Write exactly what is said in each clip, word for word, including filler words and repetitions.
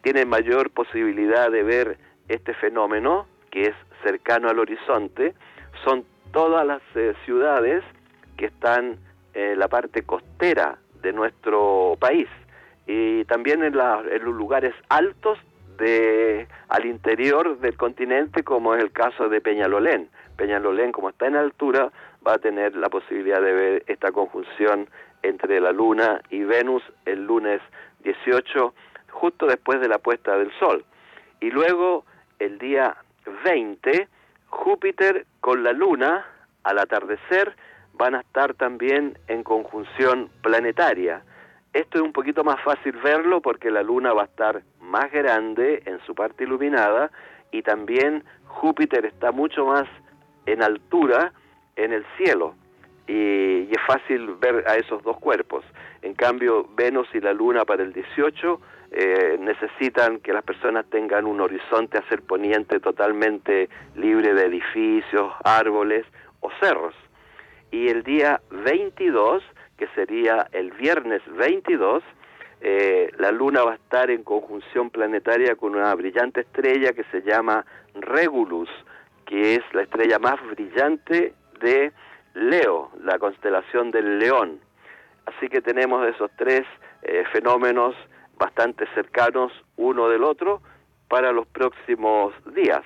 tiene mayor posibilidad de ver este fenómeno, que es cercano al horizonte, son todas las eh, ciudades que están en la parte costera de nuestro país, y también en, la, en los lugares altos de al interior del continente, como es el caso de Peñalolén. Peñalolén, como está en altura, va a tener la posibilidad de ver esta conjunción entre la Luna y Venus el lunes dieciocho, justo después de la puesta del Sol. Y luego, el día veinte, Júpiter con la Luna, al atardecer, van a estar también en conjunción planetaria. Esto es un poquito más fácil verlo porque la Luna va a estar más grande en su parte iluminada, y también Júpiter está mucho más en altura en el cielo, y, y es fácil ver a esos dos cuerpos. En cambio, Venus y la Luna para el dieciocho eh, necesitan que las personas tengan un horizonte hacia el poniente totalmente libre de edificios, árboles o cerros. Y el día veintidós, que sería el viernes veintidós, eh, la Luna va a estar en conjunción planetaria con una brillante estrella que se llama Regulus, que es la estrella más brillante de Leo, la constelación del León. Así que tenemos esos tres eh, fenómenos bastante cercanos uno del otro para los próximos días.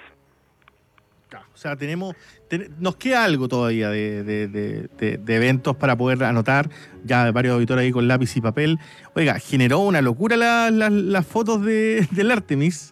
O sea, tenemos, ten, nos queda algo todavía de, de, de, de, de eventos para poder anotar, ya varios auditores ahí con lápiz y papel. Oiga, generó una locura las la, la fotos de, del Artemis.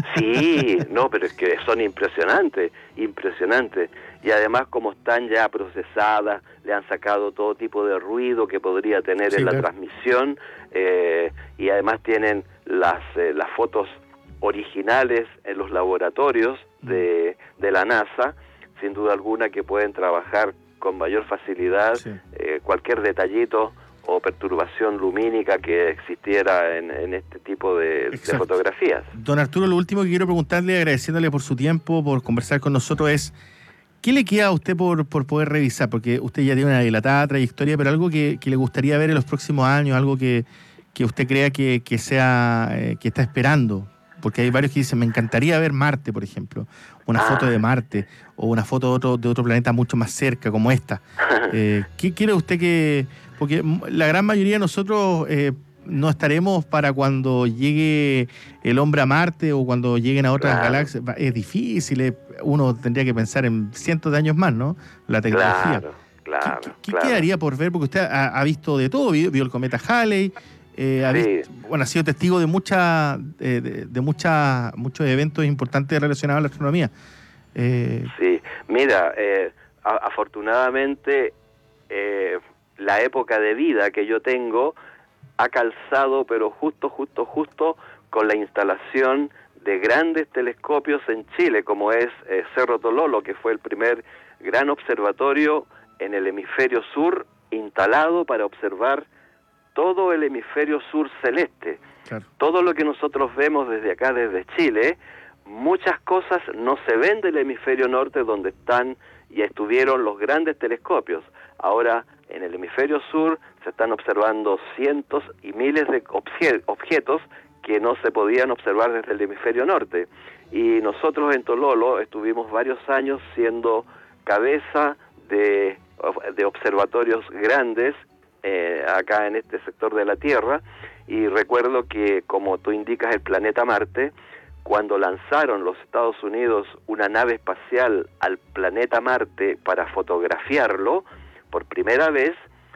Sí, no, pero es que son impresionantes, impresionantes. Y además, como están ya procesadas, le han sacado todo tipo de ruido que podría tener sí, en la claro. transmisión, eh, y además tienen las, eh, las fotos originales en los laboratorios de, de la NASA, sin duda alguna que pueden trabajar con mayor facilidad sí. eh, cualquier detallito o perturbación lumínica que existiera en, en este tipo de, de fotografías. Don Arturo, lo último que quiero preguntarle, agradeciéndole por su tiempo, por conversar con nosotros, es ¿qué le queda a usted por, por poder revisar? Porque usted ya tiene una dilatada trayectoria, pero algo que, que le gustaría ver en los próximos años, algo que, que usted crea que, que sea eh, que está esperando. Porque hay varios que dicen, me encantaría ver Marte, por ejemplo, una ah. foto de Marte, o una foto de otro, de otro planeta mucho más cerca, como esta. Eh, ¿Qué quiere usted que...? Porque la gran mayoría de nosotros eh, no estaremos para cuando llegue el hombre a Marte o cuando lleguen a otras claro. galaxias. Es difícil, uno tendría que pensar en cientos de años más, ¿no? La tecnología. Claro, claro. ¿Qué, qué claro. quedaría por ver? Porque usted ha, ha visto de todo, vio, vio el cometa Halley, Eh, ha, sí. visto, bueno, ha sido testigo de mucha, eh, de, de mucha, muchos eventos importantes relacionados a la astronomía. Eh... Sí, mira, eh, a, afortunadamente eh, la época de vida que yo tengo ha calzado, pero justo, justo, justo con la instalación de grandes telescopios en Chile, como es eh, Cerro Tololo, que fue el primer gran observatorio en el hemisferio sur instalado para observar todo el hemisferio sur celeste. Claro. Todo lo que nosotros vemos desde acá, desde Chile, muchas cosas no se ven del hemisferio norte, donde están y estuvieron los grandes telescopios. Ahora, en el hemisferio sur se están observando cientos y miles de obje- objetos que no se podían observar desde el hemisferio norte. Y nosotros en Tololo estuvimos varios años siendo cabeza de, de observatorios grandes Eh, acá en este sector de la Tierra, y recuerdo que, como tú indicas, el planeta Marte, cuando lanzaron los Estados Unidos una nave espacial al planeta Marte para fotografiarlo, por primera vez,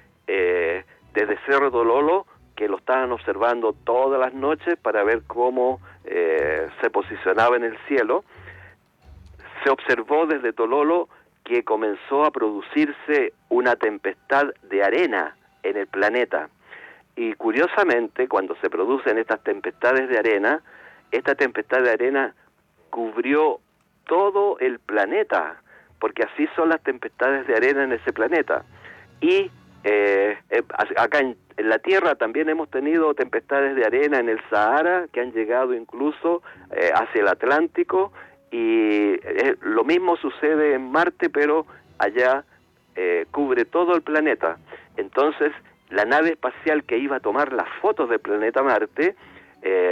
eh, desde Cerro Tololo, que lo estaban observando todas las noches para ver cómo eh, se posicionaba en el cielo, se observó desde Tololo que comenzó a producirse una tempestad de arena en el planeta. Y curiosamente, cuando se producen estas tempestades de arena, esta tempestad de arena cubrió todo el planeta, porque así son las tempestades de arena en ese planeta. Y eh, eh, acá en, en la Tierra también hemos tenido tempestades de arena en el Sahara, que han llegado incluso eh, hacia el Atlántico, y eh, lo mismo sucede en Marte, pero allá eh, cubre todo el planeta. Entonces, la nave espacial que iba a tomar las fotos del planeta Marte, eh,